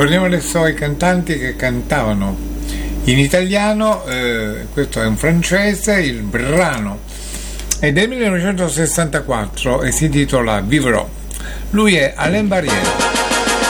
Ricordiamo adesso i cantanti che cantavano in italiano, questo è un francese, il brano è del 1964 e si intitola Vivrò. Lui è Alain Barrière.